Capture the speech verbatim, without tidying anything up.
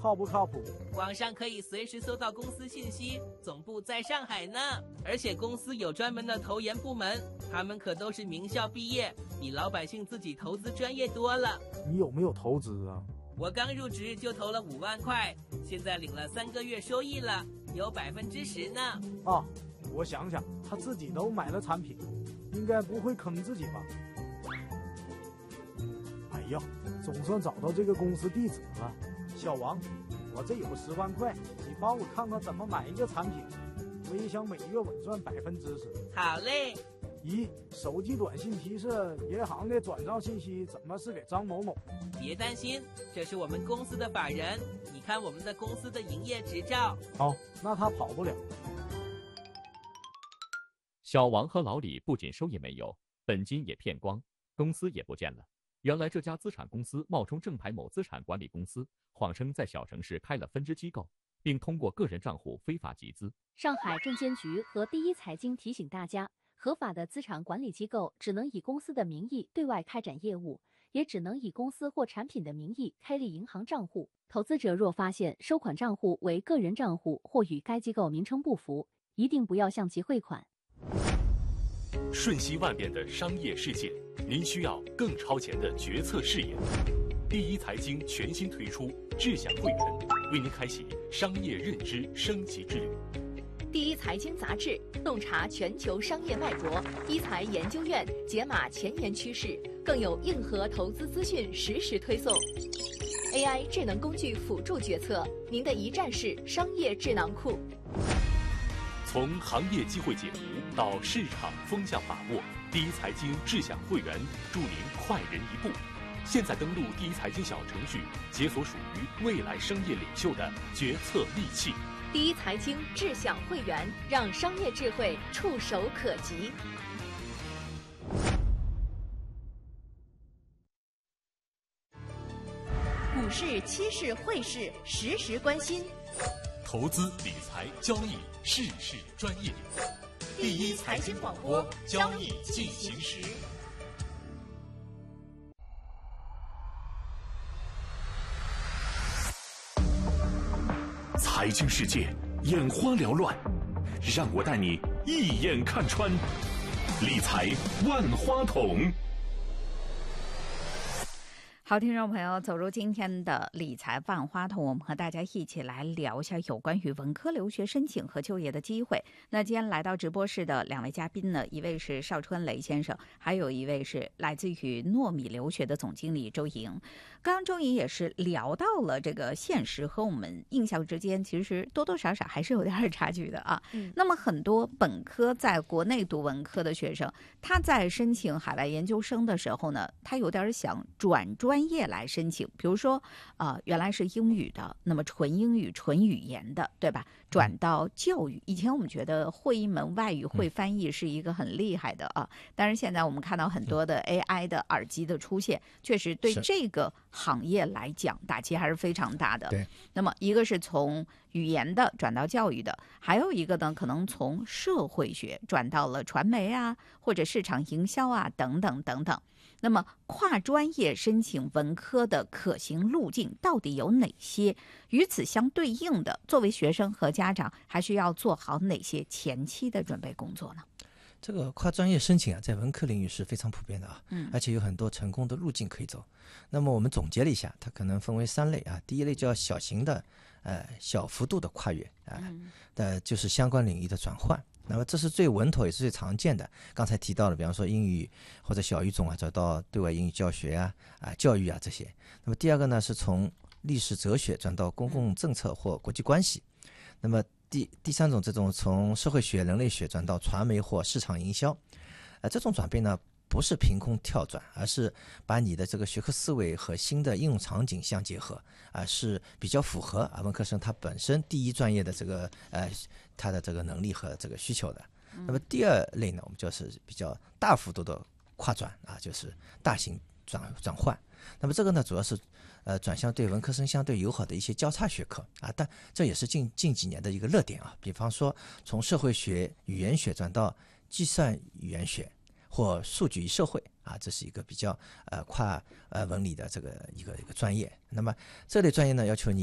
靠不靠谱？ 网上可以随时搜到公司信息，总部在上海呢。而且公司有专门的投研部门，他们可都是名校毕业，比老百姓自己投资专业多了。 你有没有投资啊？ 我刚入职就投了五万块，现在领了三个月收益了，有百分之十呢。 啊，我想想，他自己都买了产品，应该不会坑自己吧？哎呀，总算找到这个公司地址了。小王，我这有十万块，你帮我看看怎么买一个产品，我也想每月稳赚百分之十。 好嘞。 一、手机短信提示银行的转账信息怎么是给张某某？ 别担心，这是我们公司的法人，你看我们的公司的营业执照。 好，那他跑不了。 小王和老李不仅收益没有，本金也骗光，公司也不见了。原来这家资产公司冒充正牌某资产管理公司，谎称在小城市开了分支机构，并通过个人账户非法集资。 上海证监局和第一财经提醒大家，合法的资产管理机构只能以公司的名义对外开展业务，也只能以公司或产品的名义开立银行账户。投资者若发现收款账户为个人账户或与该机构名称不符，一定不要向其汇款。 瞬息万变的商业世界，您需要更超前的决策视野。第一财经全新推出智享会员，为您开启商业认知升级之旅。 第一财经杂志洞察全球商业脉搏，一财研究院解码前沿趋势，更有硬核投资资讯实时推送。A I 智能工具辅助决策，您的一站式商业智囊库。 从行业机会解读到市场风向把握，第一财经智享会员助您快人一步。现在登录第一财经小程序，解锁属于未来商业领袖的决策利器。 第一财经智享会员，让商业智慧触手可及。股市、期市、汇市，实时关心。 投资理财交易，事事专业。第一财经广播，交易进行时。财经世界眼花缭乱，让我带你一眼看穿。理财万花筒。 好，听众朋友，走入今天的理财万花筒，我们和大家一起来聊一下有关于文科留学申请和就业的机会。那今天来到直播室的两位嘉宾呢，一位是邵春雷先生，还有一位是来自于糯米留学的总经理周莹。刚刚周莹也是聊到了这个现实和我们印象之间，其实多多少少还是有点差距的啊。嗯、那么很多本科在国内读文科的学生，他在申请海外研究生的时候呢，他有点想转专专业来申请，比如说呃原来是英语的，那么纯英语纯语言的，对吧，转到教育。以前我们觉得会一门外语会翻译是一个很厉害的啊，但是现在我们看到很多的 A I 的耳机的出现，确实对这个行业来讲打击还是非常大的。 对， 那么一个是从语言的转到教育的，还有一个呢可能从社会学转到了传媒啊，或者市场营销啊等等等等。那么跨专业申请文科的可行路径到底有哪些？与此相对应的，作为学生和家长还需要做好哪些前期的准备工作呢？ 这个跨专业申请啊，在文科领域是非常普遍的啊， 嗯， 而且有很多成功的路径可以走。那么我们总结了一下，它可能分为三类啊。第一类叫小型的，呃，小幅度的跨越啊，呃，就是相关领域的转换。那么这是最稳妥也是最常见的。刚才提到了，比方说英语或者小语种啊，找到对外英语教学啊、啊教育啊这些。那么第二个呢，是从历史哲学转到公共政策或国际关系。那么第第三种，这种从社会学、人类学转到传媒或市场营销，呃，这种转变呢，不是凭空跳转，而是把你的这个学科思维和新的应用场景相结合，啊、呃，是比较符合啊文科生他本身第一专业的这个呃他的这个能力和这个需求的。那么第二类呢，我们就是比较大幅度的跨转啊，就是大型转转换。那么这个呢，主要是呃转向对文科生相对友好的一些交叉学科啊，但这也是近近几年的一个热点啊。比方说，从社会学、语言学转到计算语言学或数据与社会啊，这是一个比较呃跨呃文理的这个一个一个专业。那么这类专业呢，要求你